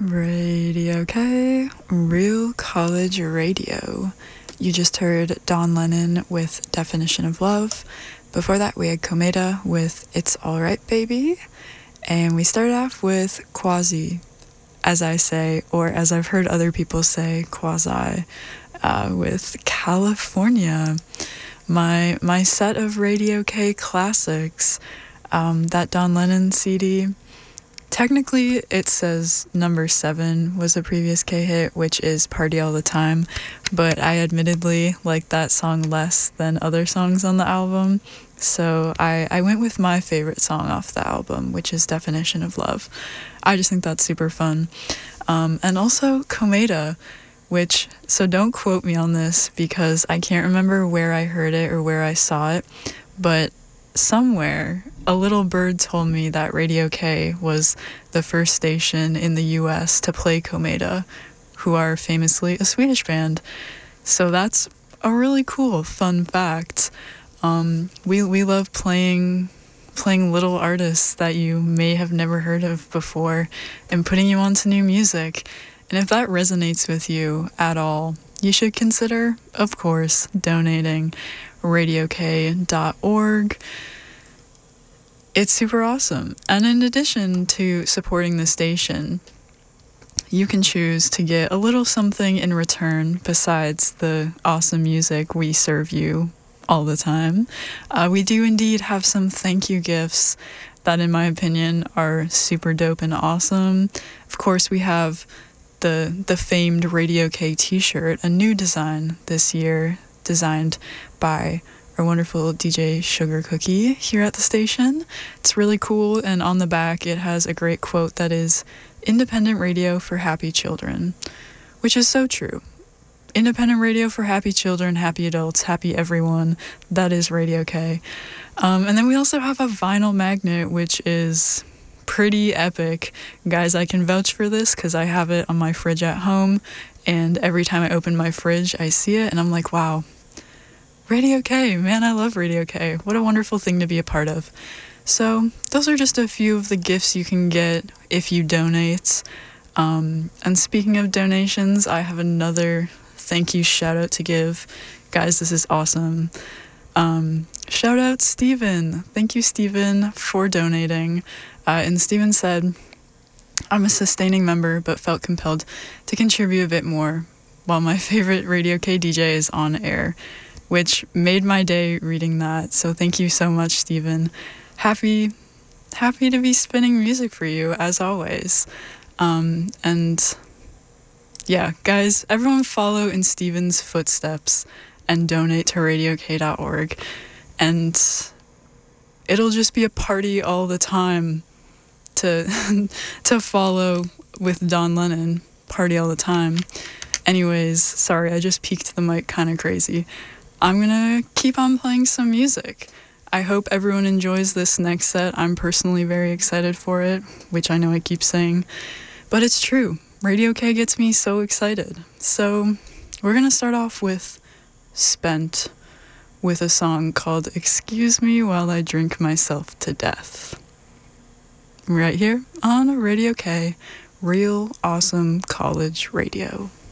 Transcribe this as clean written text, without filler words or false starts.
Radio K, Real College Radio. You just heard Don Lennon with Definition of Love. Before that, we had Komeda with It's Alright Baby. And we started off with Quasi, as I say, or as I've heard other people say, Quasi, with California. My set of Radio K classics, that Don Lennon CD. Technically, it says number 7 was a previous K hit, which is Party All the Time, but I admittedly like that song less than other songs on the album, so I went with my favorite song off the album, which is Definition of Love. I just think that's super fun. And also Komeda, which, so don't quote me on this because I can't remember where I heard it or where I saw it, but somewhere a little bird told me that Radio K was the first station in the US to play Komeda, who are famously a Swedish band. So that's a really cool fun fact. We love playing little artists that you may have never heard of before and putting you onto new music. And if that resonates with you at all, you should consider, of course, donating. RadioK.org. It's super awesome. And in addition to supporting the station, you can choose to get a little something in return besides the awesome music we serve you all the time. We do indeed have some thank you gifts that, in my opinion, are super dope and awesome. Of course, we have the famed Radio K t-shirt, a new design this year, designed by our wonderful DJ Sugar Cookie here at the station. It's really cool, and on the back it has a great quote that is, "Independent radio for happy children," which is so true. Independent radio for happy children, happy adults, happy everyone. That is Radio K. And then we also have a vinyl magnet, which is pretty epic. Guys, I can vouch for this because I have it on my fridge at home, and every time I open my fridge, I see it, and I'm like, wow, Radio K, man, I love Radio K. What a wonderful thing to be a part of. So those are just a few of the gifts you can get if you donate. And speaking of donations, I have another thank you shout out to give. Guys, this is awesome. Shout out Steven. Thank you, Steven, for donating. And Steven said, "I'm a sustaining member, but felt compelled to contribute a bit more while my favorite Radio K DJ is on air," which made my day reading that. So thank you so much, Steven. Happy to be spinning music for you, as always. And yeah, guys, everyone follow in Steven's footsteps and donate to RadioK.org. And it'll just be a party all the time to follow with Don Lennon. Party all the time. Anyways, sorry, I just peeked the mic kind of crazy. I'm gonna keep on playing some music. I hope everyone enjoys this next set. I'm personally very excited for it, which I know I keep saying, but it's true. Radio K gets me so excited. So we're gonna start off with Spent, with a song called Excuse Me While I Drink Myself to Death. Right here on Radio K, real awesome college radio.